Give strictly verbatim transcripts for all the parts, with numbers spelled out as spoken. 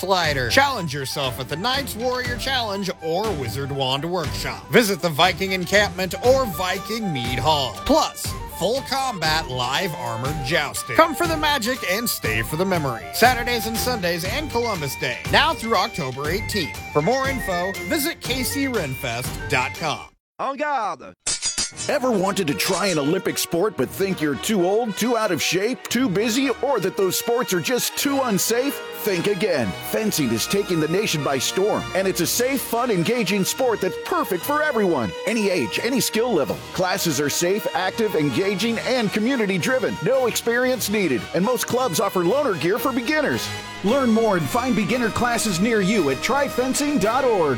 Slider. Challenge yourself at the Knights Warrior Challenge or Wizard Wand Workshop. Visit the Viking Encampment or Viking Mead Hall. Plus, full combat live armored jousting. Come for the magic and stay for the memory. Saturdays and Sundays and Columbus Day. Now through October eighteenth. For more info, visit K C Renfest dot com. En garde! Ever wanted to try an Olympic sport but think you're too old, too out of shape, too busy, or that those sports are just too unsafe? Think again. Fencing is taking the nation by storm, and it's a safe, fun, engaging sport that's perfect for everyone. Any age, any skill level. Classes are safe, active, engaging, and community-driven. No experience needed, and most clubs offer loaner gear for beginners. Learn more and find beginner classes near you at try fencing dot org.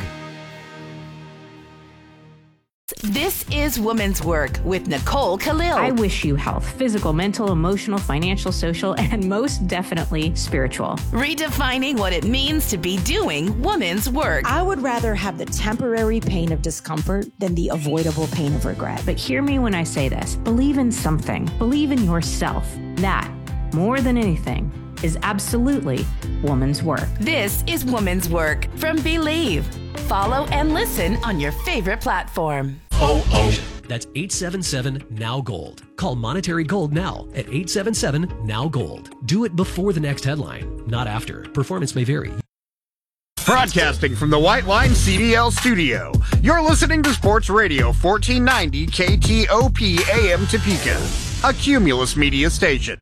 This is Woman's Work with Nicole Khalil. I wish you health, physical, mental, emotional, financial, social, and most definitely spiritual. Redefining what it means to be doing woman's work. I would rather have the temporary pain of discomfort than the avoidable pain of regret. But hear me when I say this. Believe in something. Believe in yourself. That, more than anything, is absolutely woman's work. This is Woman's Work from Believe. Follow and listen on your favorite platform. Oh, oh. That's eight seven seven, N O W, GOLD. Call Monetary Gold now at eight seven seven, N O W, GOLD. Do it before the next headline, not after. Performance may vary. Broadcasting from the White Line C D L studio, you're listening to Sports Radio fourteen ninety K T O P A M Topeka, a Cumulus media station.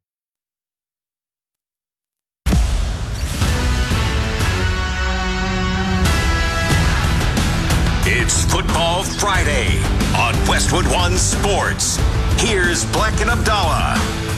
It's Football Friday on Westwood One Sports. Here's Black and Abdallah.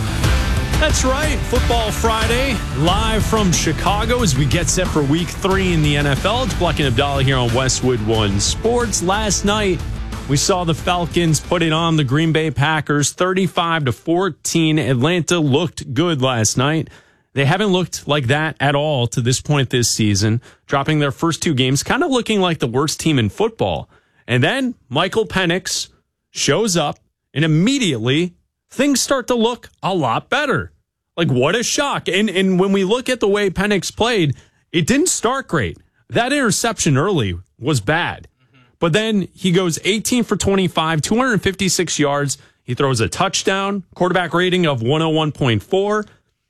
That's right, Football Friday, live from Chicago as we get set for week three in the N F L. It's Black and Abdallah here on Westwood One Sports. Last night, we saw the Falcons put it on the Green Bay Packers, thirty-five to fourteen. Atlanta looked good last night. They haven't looked like that at all to this point this season, dropping their first two games, kind of looking like the worst team in football. And then Michael Penix shows up, and immediately things start to look a lot better. Like, what a shock. And and when we look at the way Penix played, it didn't start great. That interception early was bad. But then he goes eighteen for twenty-five, two hundred fifty-six yards. He throws a touchdown, quarterback rating of one oh one point four.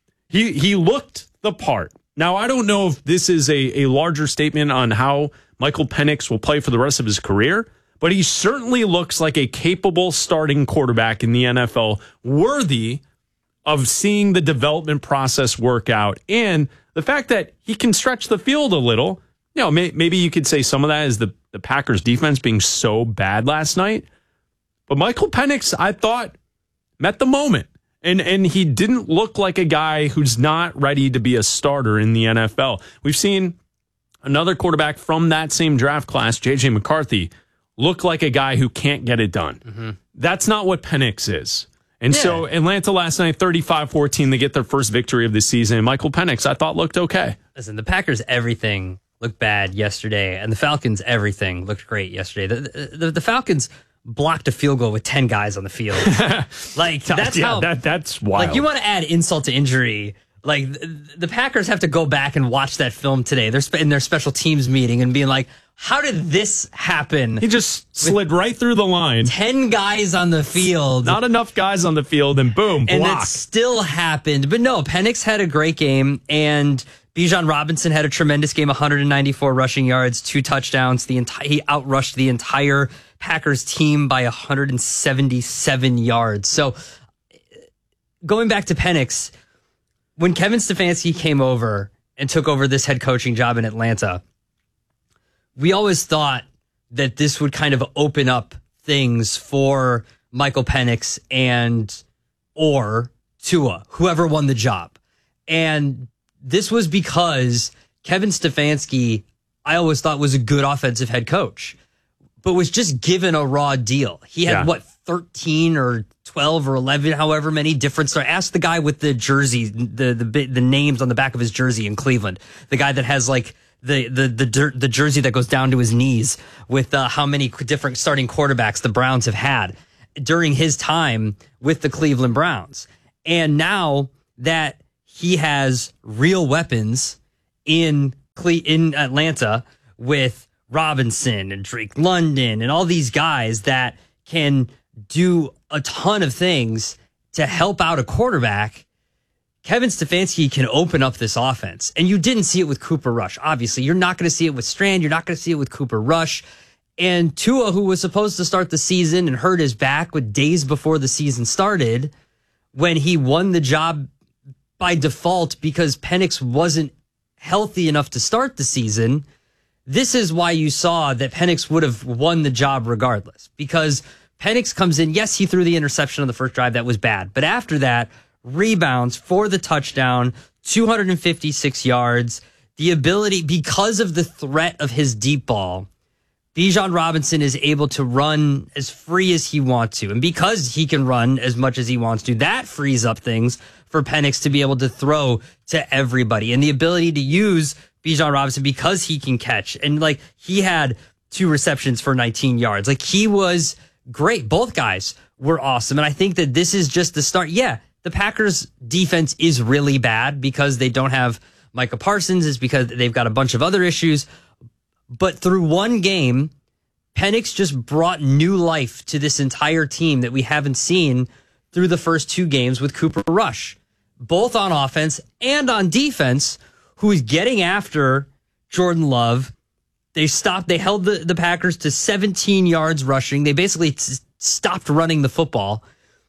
He he looked the part. Now, I don't know if this is a, a larger statement on how Michael Penix will play for the rest of his career, but he certainly looks like a capable starting quarterback in the N F L, worthy of seeing the development process work out. And the fact that he can stretch the field a little, you know, may, maybe you could say some of that is the, the Packers defense being so bad last night. But Michael Penix, I thought, met the moment. And and he didn't look like a guy who's not ready to be a starter in the N F L. We've seen another quarterback from that same draft class, J J McCarthy, look like a guy who can't get it done. Mm-hmm. That's not what Penix is. And yeah. So Atlanta last night, thirty-five fourteen, they get their first victory of the season. And Michael Penix, I thought, looked okay. Listen, the Packers, everything looked bad yesterday. And the Falcons, everything looked great yesterday. The, the, the Falcons blocked a field goal with ten guys on the field. Like, that's yeah, how that, that's wild. Like, you want to add insult to injury. Like, the, the Packers have to go back and watch that film today. They're in their special teams meeting and being like, how did this happen? He just slid right through the line. ten guys on the field. Not enough guys on the field, and boom, block. And it still happened. But no, Penix had a great game, and Bijan Robinson had a tremendous game, one hundred ninety-four rushing yards, two touchdowns. The enti- He outrushed the entire Packers team by one hundred seventy-seven yards. So going back to Penix, when Kevin Stefanski came over and took over this head coaching job in Atlanta, we always thought that this would kind of open up things for Michael Penix and or Tua, whoever won the job. And this was because Kevin Stefanski, I always thought, was a good offensive head coach, but was just given a raw deal. He had, yeah. what, thirteen or twelve or eleven, however many different stars. Ask the guy with the jersey, the, the the names on the back of his jersey in Cleveland. The guy that has, like, the the the, the jersey that goes down to his knees with uh, how many different starting quarterbacks the Browns have had during his time with the Cleveland Browns. And now that he has real weapons in in Atlanta with Robinson and Drake London and all these guys that can do a ton of things to help out a quarterback, Kevin Stefanski can open up this offense. And you didn't see it with Cooper Rush. Obviously, you're not going to see it with Strand. You're not going to see it with Cooper Rush. And Tua, who was supposed to start the season and hurt his back with days before the season started, when he won the job by default because Penix wasn't healthy enough to start the season, this is why you saw that Penix would have won the job regardless. Because Penix comes in, yes, he threw the interception on the first drive. That was bad. But after that, rebounds for the touchdown, two hundred fifty-six yards, the ability, because of the threat of his deep ball, Bijan Robinson is able to run as free as he wants to. And because he can run as much as he wants to, that frees up things for Penix to be able to throw to everybody. And the ability to use Bijan Robinson because he can catch. And like, he had two receptions for nineteen yards. Like, he was great. Both guys were awesome. And I think that this is just the start. Yeah, the Packers defense is really bad because they don't have Micah Parsons. It's because they've got a bunch of other issues. But through one game, Penix just brought new life to this entire team that we haven't seen through the first two games with Cooper Rush, both on offense and on defense, who is getting after Jordan Love. They stopped, they held the, the Packers to seventeen yards rushing. They basically t- stopped running the football.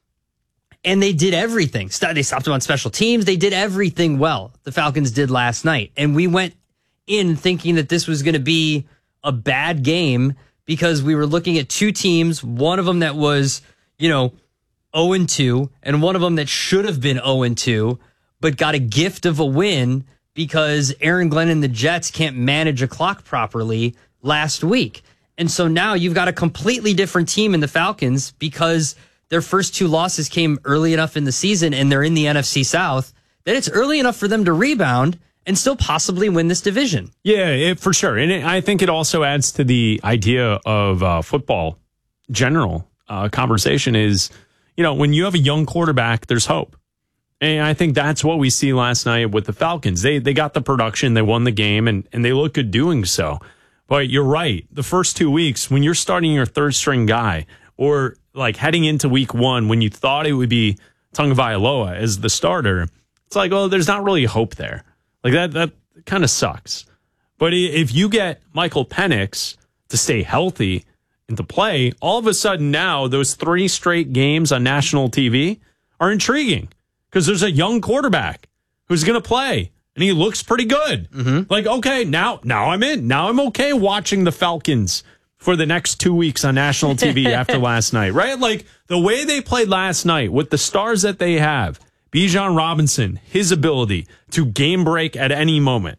And they did everything. They stopped them on special teams. They did everything well. The Falcons did last night. And we went in thinking that this was going to be a bad game because we were looking at two teams, one of them that was, you know, oh and two, and one of them that should have been oh and two, but got a gift of a win because Aaron Glenn and the Jets can't manage a clock properly last week. And so now you've got a completely different team in the Falcons because their first two losses came early enough in the season and they're in the N F C South that it's early enough for them to rebound and still possibly win this division. Yeah, it, for sure. And it, I think it also adds to the idea of uh, football general uh, conversation is, you know, when you have a young quarterback, there's hope. And I think that's what we see last night with the Falcons. They they got the production, they won the game, and, and they look good doing so. But you're right. The first two weeks, when you're starting your third string guy, or like heading into week one, when you thought it would be Tagovailoa as the starter, it's like, well, there's not really hope there. Like that, that kind of sucks. But if you get Michael Penix to stay healthy and to play, all of a sudden now those three straight games on national T V are intriguing because there's a young quarterback who's going to play and he looks pretty good. Mm-hmm. Like, okay, now, now I'm in. Now I'm okay watching the Falcons for the next two weeks on national T V after last night, right? Like the way they played last night with the stars that they have. Bijan Robinson, his ability to game break at any moment.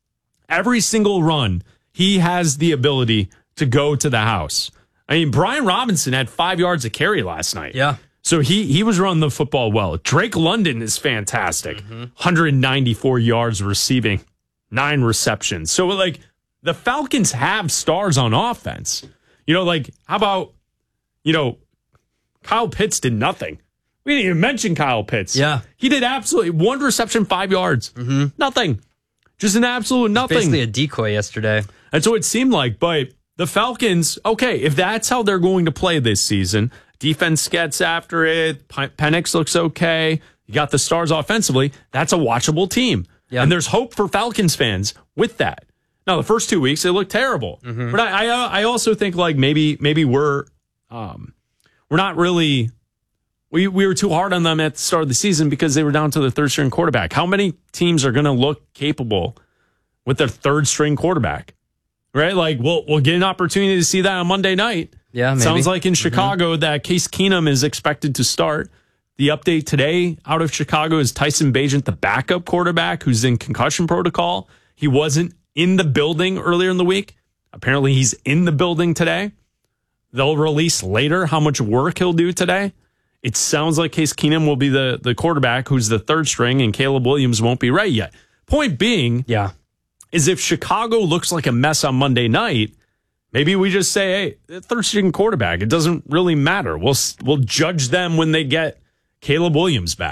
Every single run, he has the ability to go to the house. I mean, Brian Robinson had five yards of carry last night. Yeah. So he he was running the football well. Drake London is fantastic. Mm-hmm. one hundred ninety-four yards receiving, nine receptions. So, like, the Falcons have stars on offense. You know, like, how about, you know, Kyle Pitts did nothing. We didn't even mention Kyle Pitts. Yeah. He did absolutely one reception, five yards. Mm-hmm. Nothing. Just an absolute nothing. Basically a decoy yesterday. That's what it seemed like. But the Falcons, okay, if that's how they're going to play this season, defense gets after it, Penix looks okay, you got the stars offensively, that's a watchable team. Yeah. And there's hope for Falcons fans with that. Now, the first two weeks, they looked terrible. Mm-hmm. But I, I I also think, like, maybe maybe we're um, we're not really... We we were too hard on them at the start of the season because they were down to the third string quarterback. How many teams are going to look capable with their third string quarterback? Right? Like, we'll, we'll get an opportunity to see that on Monday night. Yeah, maybe. Sounds like in Chicago mm-hmm. that Case Keenum is expected to start. The update today out of Chicago is Tyson Bagent, the backup quarterback who's in concussion protocol. He wasn't in the building earlier in the week. Apparently he's in the building today. They'll release later how much work he'll do today. It sounds like Case Keenum will be the, the quarterback who's the third string and Caleb Williams won't be right yet. Point being, yeah, is if Chicago looks like a mess on Monday night, maybe we just say, hey, third string quarterback, it doesn't really matter. We'll we'll judge them when they get Caleb Williams back.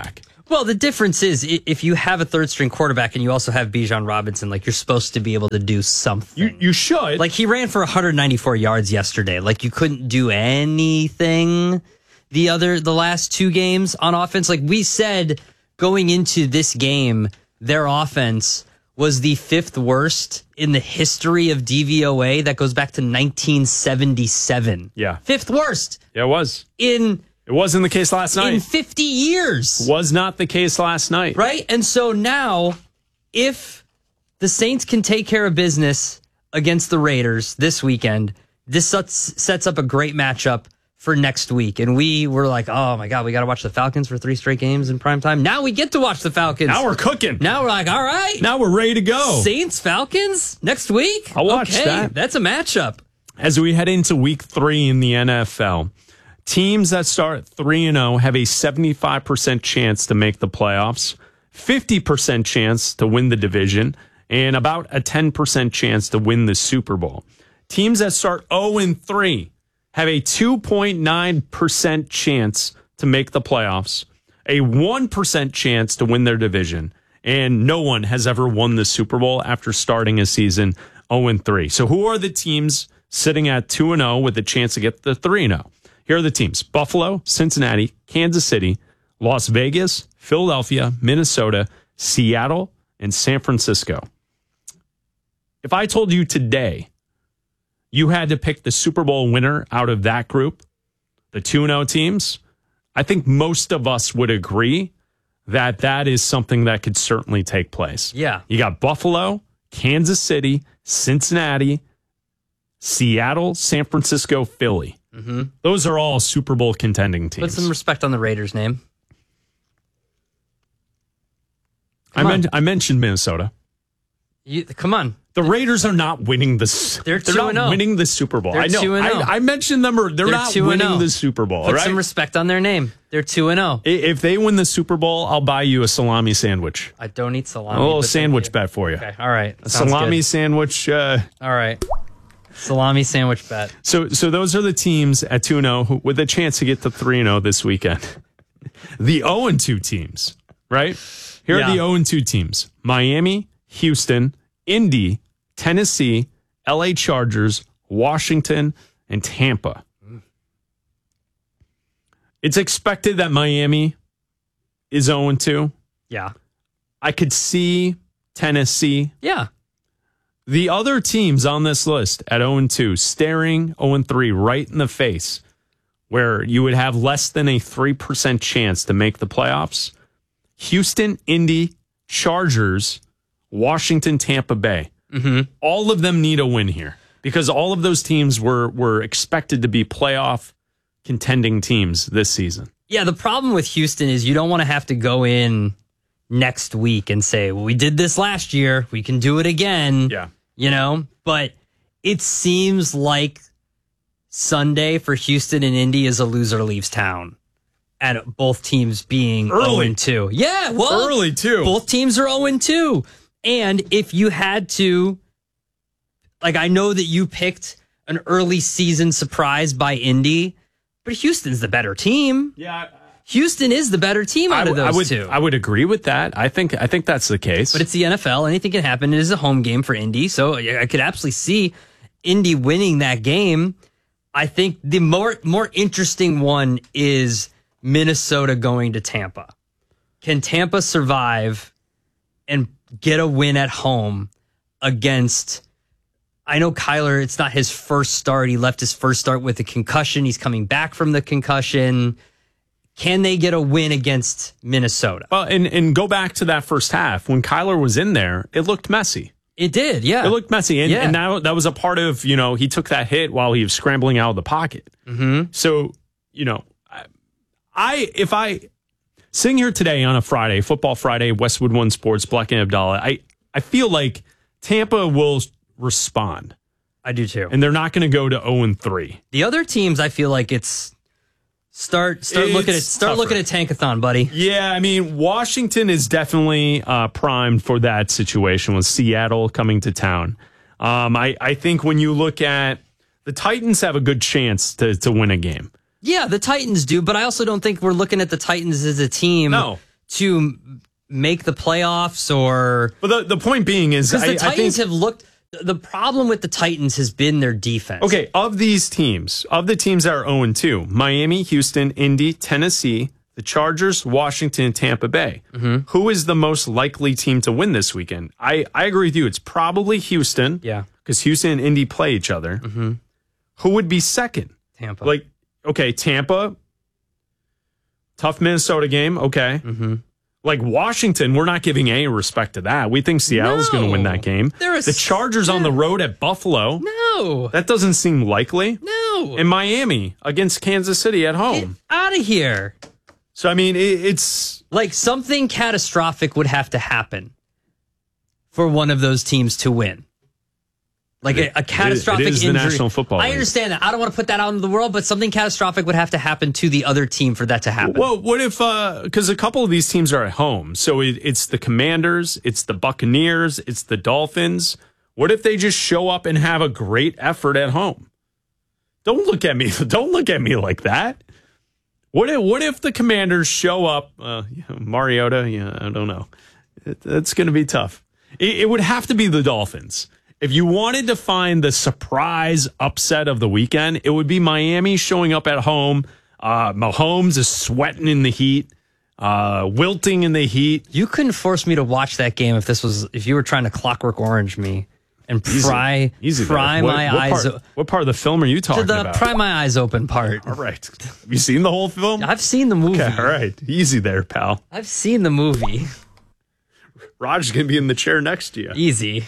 Well, the difference is i- if you have a third string quarterback and you also have Bijan Robinson, like you're supposed to be able to do something. You you should. Like he ran for one hundred ninety-four yards yesterday. Like you couldn't do anything the other the last two games on offense. Like we said going into this game, their offense was the fifth worst in the history of D V O A. That goes back to nineteen seventy-seven. Yeah. Fifth worst. Yeah, it was. In It wasn't the case last night. in fifty years. Was not the case last night. Right? And so now, if the Saints can take care of business against the Raiders this weekend, this sets, sets up a great matchup for next week. And we were like, oh my God, we got to watch the Falcons for three straight games in prime time. Now we get to watch the Falcons. Now we're cooking. Now we're like, all right. Now we're ready to go. Saints, Falcons next week? I'll watch okay, that. That's a matchup. As we head into week three in the N F L, teams that start three and oh have a seventy-five percent chance to make the playoffs, fifty percent chance to win the division, and about a ten percent chance to win the Super Bowl. Teams that start oh and three have a two point nine percent chance to make the playoffs, a one percent chance to win their division, and no one has ever won the Super Bowl after starting a season oh and three. So who are the teams sitting at two and oh with a chance to get the three and oh? Here are the teams: Buffalo, Cincinnati, Kansas City, Las Vegas, Philadelphia, Minnesota, Seattle, and San Francisco. If I told you today you had to pick the Super Bowl winner out of that group, the two and oh teams, I think most of us would agree that that is something that could certainly take place. Yeah. You got Buffalo, Kansas City, Cincinnati, Seattle, San Francisco, Philly. Mm-hmm. Those are all Super Bowl contending teams. Put some respect on the Raiders' name. I, men- I mentioned Minnesota. You, come on. The Raiders are not winning the. They're they're two not and oh. winning the Super Bowl. They're I know. two and oh. I, I mentioned them, or they're, They're not two and winning oh. the Super Bowl. Put right? some respect on their name. They're two and zero. If they win the Super Bowl, I'll buy you a salami sandwich. I don't eat salami. A little but sandwich thank you. bet for you. Okay, all right. A Sounds salami good. sandwich. Uh, All right. Salami sandwich bet. So, so those are the teams at two and oh with a chance to get to three and oh this weekend. The oh and two teams, right? Here Yeah. are the oh and two teams: Miami, Houston, Indy, Tennessee, L A Chargers, Washington, and Tampa. It's expected that Miami is oh and two. Yeah. I could see Tennessee. Yeah. The other teams on this list at oh and two staring oh and three right in the face, where you would have less than a three percent chance to make the playoffs: Houston, Indy, Chargers, Washington, Tampa Bay. Mm-hmm. All of them need a win here because all of those teams were were expected to be playoff contending teams this season. Yeah, the problem with Houston is you don't want to have to go in next week and say, well, we did this last year. We can do it again. Yeah. You know, but it seems like Sunday for Houston and Indy is a loser leaves town. And both teams being Early. oh and two. Yeah, well, Early, too. Both teams are oh and two. And if you had to, like, I know that you picked an early season surprise by Indy, but Houston's the better team. Yeah. Houston is the better team out I, of those I would, two. I would agree with that. I think I think that's the case. But it's the N F L. Anything can happen. It is a home game for Indy. So I could absolutely see Indy winning that game. I think the more more interesting one is Minnesota going to Tampa. Can Tampa survive and get a win at home against, I know Kyler, it's not his first start. He left his first start with a concussion. He's coming back from the concussion. Can they get a win against Minnesota? Well, and, and go back to that first half. When Kyler was in there, it looked messy. It did, yeah. It looked messy. And, Yeah. and that, that was a part of, you know, he took that hit while he was scrambling out of the pocket. Mm-hmm. So, you know, I, I if I, sitting here today on a Friday, Football Friday, Westwood One Sports, Black and Abdallah, I, I feel like Tampa will respond. I do too. And they're not going to go to oh and three. The other teams, I feel like it's start start It's looking at start tougher. looking at Tankathon, buddy. Yeah, I mean, Washington is definitely uh, primed for that situation with Seattle coming to town. Um, I, I think when you look at the Titans have a good chance to, to win a game. Yeah, the Titans do, but I also don't think we're looking at the Titans as a team No. to make the playoffs or. But the, the point being is, because the I, Titans I think, have looked. The problem with the Titans has been their defense. Okay, of these teams, of the teams that are oh and two, Miami, Houston, Indy, Tennessee, the Chargers, Washington, and Tampa Bay. Mm-hmm. Who is the most likely team to win this weekend? I, I agree with you. It's probably Houston. Yeah. Because Houston and Indy play each other. Mm-hmm. Who would be second? Tampa. Like, okay, Tampa. Tough Minnesota game. Okay. Mm-hmm. Like Washington, we're not giving any respect to that. We think Seattle's No. going to win that game. A, the Chargers yeah. on the road at Buffalo. No. That doesn't seem likely. No. And Miami against Kansas City at home. Get out of here. So, I mean, it, it's... Like, something catastrophic would have to happen for one of those teams to win. Like a, a catastrophic it is injury. The National Football I League. understand that. I don't want to put that out into the world, but something catastrophic would have to happen to the other team for that to happen. Well, what if, because a couple of these teams are at home. So it, it's the Commanders, it's the Buccaneers, it's the Dolphins. What if they just show up and have a great effort at home? Don't look at me. Don't look at me like that. What if, what if the Commanders show up? Uh, Mariota, yeah, I don't know. It, it's going to be tough. It, it would have to be the Dolphins. If you wanted to find the surprise upset of the weekend, it would be Miami showing up at home. Uh, Mahomes is sweating in the heat, uh, wilting in the heat. You couldn't force me to watch that game if this was if you were trying to Clockwork Orange me and pry easy, easy pry what, my what eyes. Part, what part of the film are you talking to the about? Pry my eyes open part. All right. Have you seen the whole film? I've seen the movie. Okay, all right. Easy there, pal. I've seen the movie. Roger's going to be in the chair next to you. Easy.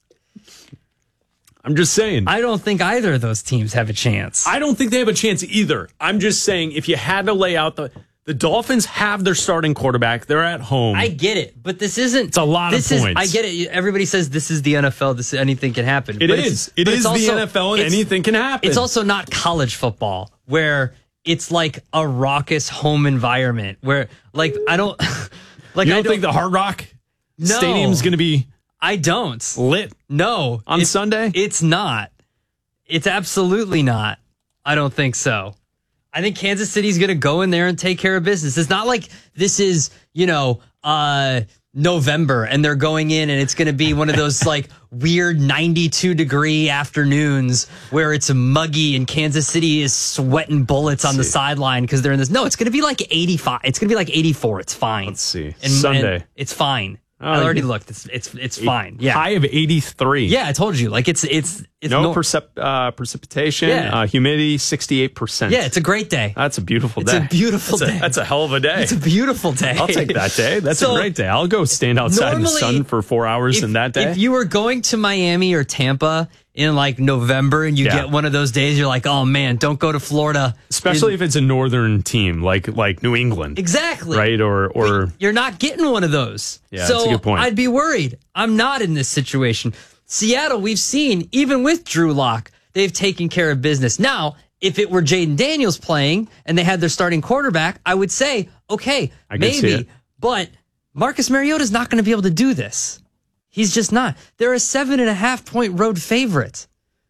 I'm just saying. I don't think either of those teams have a chance. I don't think they have a chance either. I'm just saying if you had to lay out the the Dolphins have their starting quarterback. They're at home. I get it, but this isn't. It's a lot this of is, points. I get it. Everybody says this is the N F L. This anything can happen. It but is. It's, it but is it's also, the N F L and anything can happen. It's also not college football where it's like a raucous home environment where like I don't like you don't, I don't think the Hard Rock no, Stadium's going to be I don't lit no on it's, Sunday? It's not. It's absolutely not. I don't think so. I think Kansas City's going to go in there and take care of business. It's not like this is, you know, uh, November and they're going in and it's going to be one of those like weird ninety-two degree afternoons where it's muggy and Kansas City is sweating bullets Let's on the see. sideline because they're in this. No, it's going to be like eighty-five. It's going to be like eighty-four. It's fine. Let's see. And, Sunday. and it's fine. Oh, I already you- looked. It's it's it's fine. Yeah. High of eighty-three. Yeah, I told you. Like it's it's it's No nor- percep- uh, precipitation. Yeah. Uh, humidity sixty-eight percent. Yeah, it's a great day. That's a beautiful It's day. a beautiful that's day. A, that's a hell of a day. It's a beautiful day. I'll take that day. That's So, a great day. I'll go stand outside in the normally, sun for four hours if, in that day. If you were going to Miami or Tampa in like November and you Yeah. get one of those days, you're like, oh man, don't go to Florida. Especially In- if it's a northern team like like New England. Exactly. Right? Or or You're not getting one of those. Yeah, so that's a good point. I'd be worried. I'm not in this situation. Seattle, we've seen, even with Drew Lock, they've taken care of business. Now, if it were Jaden Daniels playing and they had their starting quarterback, I would say, okay, I could see maybe. it. But Marcus Mariota's not going to be able to do this. He's just not. They're a seven and a half point road favorite.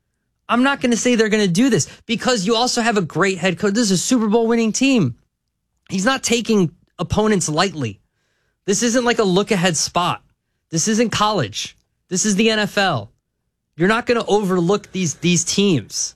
I'm not going to say they're going to do this because you also have a great head coach. This is a Super Bowl winning team. He's not taking opponents lightly. This isn't like a look ahead spot. This isn't college. This is the N F L. You're not going to overlook these these teams.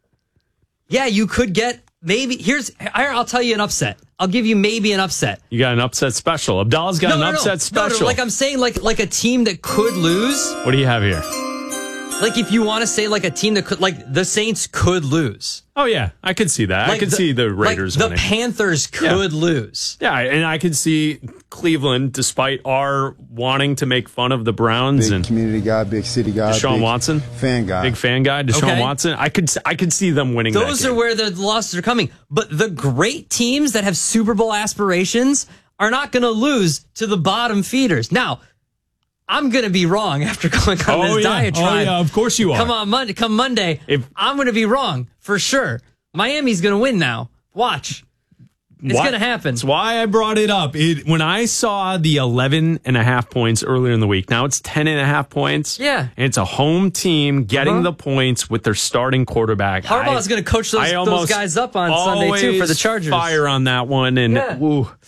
Yeah, you could get maybe here's here, I'll tell you an upset. I'll give you maybe an upset. you got an upset special. Abdallah's got No, an no, no. upset No, special. no, like I'm saying like like a team that could lose. What do you have here? Like if you want to say like a team that could like the Saints could lose. Oh yeah, I could see that. I Like could see the Raiders like the winning. Panthers could lose. Yeah, and I could see Cleveland, despite our wanting to make fun of the Browns Big and community guy, big city guy, Deshaun big Watson, fan guy, big fan guy, Deshaun Okay. Watson. I could I could see them winning. Those that are game. where the losses are coming. But the great teams that have Super Bowl aspirations are not going to lose to the bottom feeders. Now, I'm going to be wrong after going on Oh, this yeah. diatribe. Oh, yeah, of course you are. Come on, Monday. Come Monday. If- I'm going to be wrong for sure. Miami's going to win now. Watch. It's Why- going to happen. That's why I brought it up. It, when I saw the eleven and a half points earlier in the week, now it's ten and a half points. Yeah. And it's a home team getting Uh-huh. the points with their starting quarterback. Harbaugh's going to coach those, I those almost guys up on Sunday, too, for the always Chargers. Fire on that one. And, Yeah. ooh,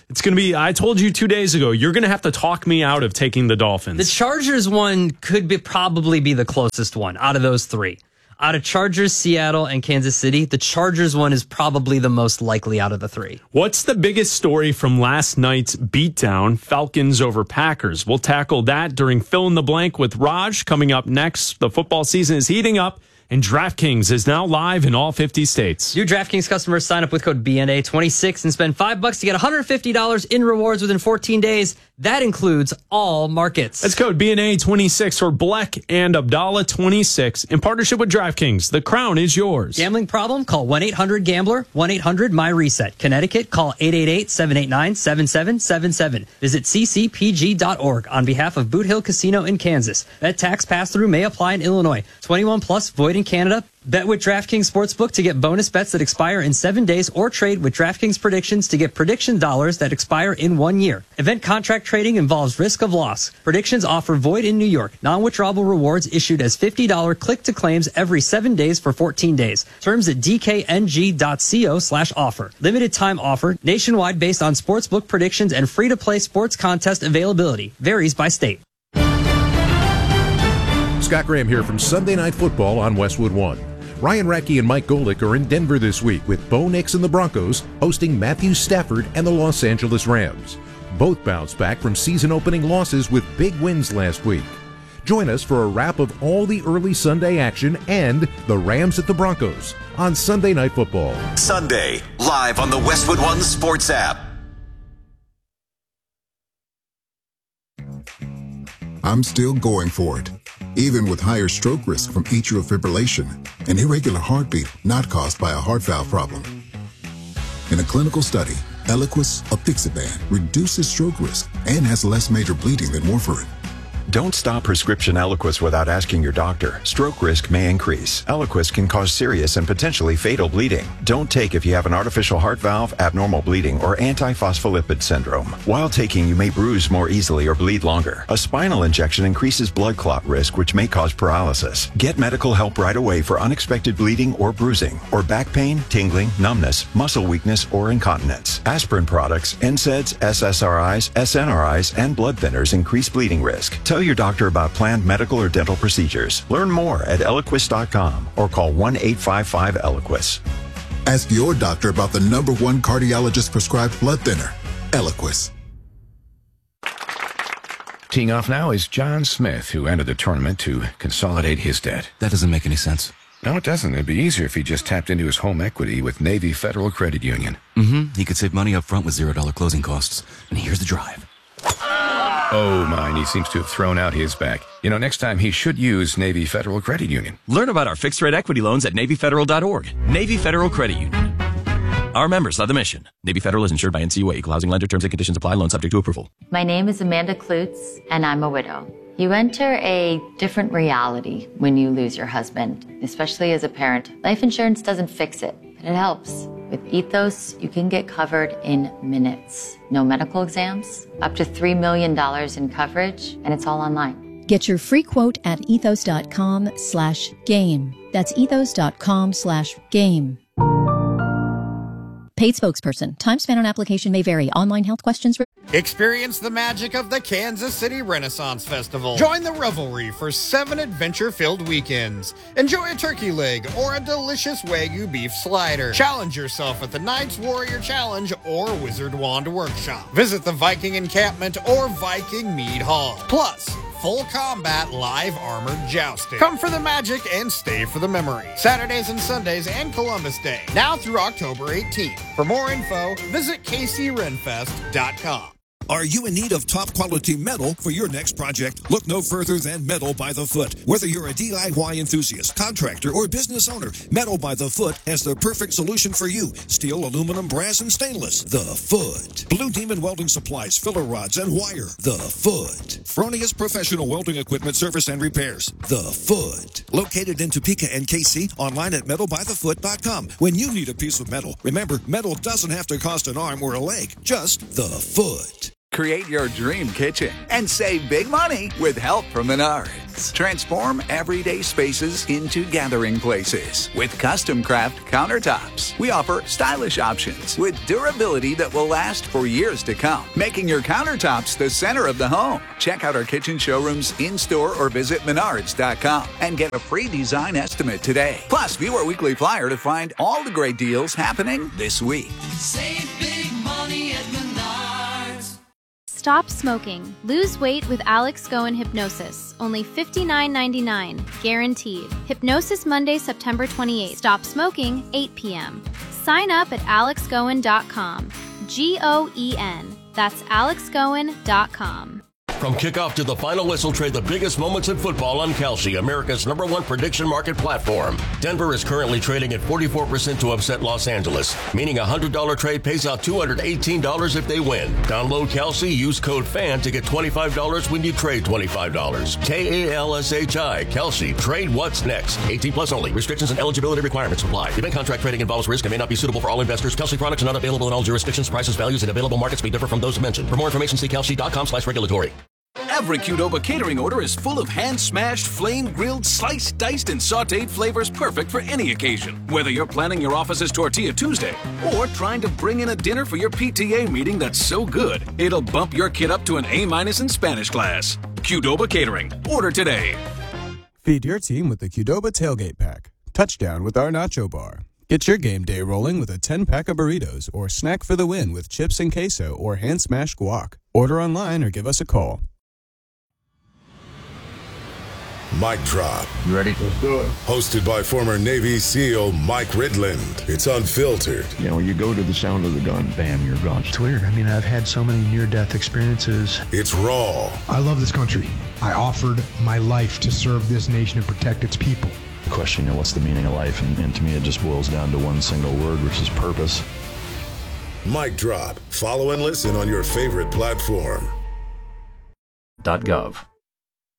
It's going to be, I told you two days ago, you're going to have to talk me out of taking the Dolphins. The Chargers one could be probably be the closest one out of those three. Out of Chargers, Seattle, and Kansas City, the Chargers one is probably the most likely out of the three. What's the biggest story from last night's beatdown, Falcons over Packers? We'll tackle that during Fill in the Blank with Raj coming up next. The football season is heating up, and DraftKings is now live in all fifty states. New DraftKings customers sign up with code B N A twenty-six and spend five bucks to get one hundred fifty dollars in rewards within fourteen days. That includes all markets. That's code B N A twenty-six for Black and Abdallah twenty-six in partnership with DraftKings. The crown is yours. Gambling problem? Call one eight hundred gambler, one eight hundred my reset. Connecticut, call eight eight eight, seven eight nine, seven seven seven seven. Visit c c p g dot org on behalf of Boot Hill Casino in Kansas. Bet tax pass-through may apply in Illinois. twenty-one plus, void in Canada. Bet with DraftKings Sportsbook to get bonus bets that expire in seven days or trade with DraftKings Predictions to get prediction dollars that expire in one year. Event contract trading involves risk of loss. Predictions offer void in New York. Non-withdrawable rewards issued as fifty dollars click-to-claims every seven days for fourteen days. Terms at d k n g dot co slash offer. Limited time offer. Nationwide based on sportsbook predictions and free-to-play sports contest availability. Varies by state. Scott Graham here from Sunday Night Football on Westwood One. Ryan Radke and Mike Golick are in Denver this week with Bo Nix and the Broncos hosting Matthew Stafford and the Los Angeles Rams. Both bounced back from season-opening losses with big wins last week. Join us for a wrap of all the early Sunday action and the Rams at the Broncos on Sunday Night Football. Sunday, live on the Westwood One Sports app. I'm still going for it, even with higher stroke risk from atrial fibrillation, an irregular heartbeat not caused by a heart valve problem. In a clinical study, Eliquis apixaban reduces stroke risk and has less major bleeding than warfarin. Don't stop prescription Eliquis without asking your doctor. Stroke risk may increase. Eliquis can cause serious and potentially fatal bleeding. Don't take if you have an artificial heart valve, abnormal bleeding, or antiphospholipid syndrome. While taking, you may bruise more easily or bleed longer. A spinal injection increases blood clot risk, which may cause paralysis. Get medical help right away for unexpected bleeding or bruising, or back pain, tingling, numbness, muscle weakness, or incontinence. Aspirin products, N SAIDs, S S R Is, S N R Is, and blood thinners increase bleeding risk. Tell your doctor about planned medical or dental procedures. Learn more at Eliquis dot com or call one eight five five Eliquis. Ask your doctor about the number one cardiologist prescribed blood thinner, Eliquis. Teeing off now is John Smith, who entered the tournament to consolidate his debt. That doesn't make any sense. No, it doesn't. It'd be easier if he just tapped into his home equity with Navy Federal Credit Union. Mm-hmm. He could save money up front with zero dollar closing costs. And here's the drive. Oh, mine. He seems to have thrown out his back. You know, next time he should use Navy Federal Credit Union. Learn about our fixed-rate equity loans at Navy Federal dot org. Navy Federal Credit Union. Our members love the mission. Navy Federal is insured by N C U A. Equal housing lender. Terms and conditions apply. Loan subject to approval. My name is Amanda Klutz, and I'm a widow. You enter a different reality when you lose your husband, especially as a parent. Life insurance doesn't fix it, but it helps. With Ethos, you can get covered in minutes. No medical exams, up to three million dollars in coverage, and it's all online. Get your free quote at ethos dot com slash game. That's ethos dot com slash game. Paid spokesperson. Time spent on application may vary. Online health questions. Re- Experience the magic of the Kansas City Renaissance Festival. Join the revelry for seven adventure-filled weekends. Enjoy a turkey leg or a delicious Wagyu beef slider. Challenge yourself at the Knights Warrior Challenge or Wizard Wand Workshop. Visit the Viking Encampment or Viking Mead Hall. Plus, full combat live armored jousting. Come for the magic and stay for the memory. Saturdays and Sundays and Columbus Day. Now through October eighteenth. For more info, visit k c renfest dot com. Are you in need of top quality metal for your next project? Look no further than Metal by the Foot. Whether you're a D I Y enthusiast, contractor, or business owner, Metal by the Foot has the perfect solution for you. Steel, aluminum, brass, and stainless. The Foot. Blue Demon Welding Supplies, filler rods, and wire. The Foot. Fronius Professional Welding Equipment Service and Repairs. The Foot. Located in Topeka and K C, online at metal by the foot dot com. When you need a piece of metal, remember, metal doesn't have to cost an arm or a leg. Just the Foot. Create your dream kitchen and save big money with help from Menards. spaces. Transform everyday spaces into gathering places with custom craft countertops. We offer stylish options with durability that will last for years to come, making your countertops the center of the home. Check out our kitchen showrooms in-store or visit menards dot com and get a free design estimate today. Plus, view our weekly flyer to find all the great deals happening this week. Save big money at Menards. Stop smoking. Lose weight with Alex Goen Hypnosis. Only fifty-nine ninety-nine. Guaranteed. Hypnosis Monday, September twenty-eighth. Stop smoking, eight p.m. Sign up at alex goen dot com. G O E N. That's alex goen dot com. From kickoff to the final whistle, trade the biggest moments in football on Kalshi, America's number one prediction market platform. Denver is currently trading at forty-four percent to upset Los Angeles, meaning a one hundred dollars trade pays out two hundred eighteen dollars if they win. Download Kalshi, use code FAN to get twenty-five dollars when you trade twenty-five dollars. K A L S H I, Kalshi. Trade what's next. eighteen plus only. Restrictions and eligibility requirements apply. Event contract trading involves risk and may not be suitable for all investors. Kalshi products are not available in all jurisdictions. Prices, values, and available markets may differ from those mentioned. For more information, see kalshi dot com slash regulatory. Every Qdoba catering order is full of hand-smashed, flame-grilled, sliced, diced, and sautéed flavors perfect for any occasion. Whether you're planning your office's Tortilla Tuesday or trying to bring in a dinner for your P T A meeting that's so good, it'll bump your kid up to an A-minus in Spanish class. Qdoba Catering. Order today. Feed your team with the Qdoba Tailgate Pack. Touchdown with our Nacho Bar. Get your game day rolling with a ten-pack of burritos or snack for the win with chips and queso or hand-smashed guac. Order online or give us a call. Mic Drop. You ready? Let's do it. Hosted by former Navy SEAL Mike Ridland. It's unfiltered. You know, you go to the sound of the gun, bam, you're gone. It's weird. I mean, I've had so many near-death experiences. It's raw. I love this country. I offered my life to serve this nation and protect its people. The question, you know, what's the meaning of life? And, and to me, it just boils down to one single word, which is purpose. Mic Drop. Follow and listen on your favorite platform. .gov.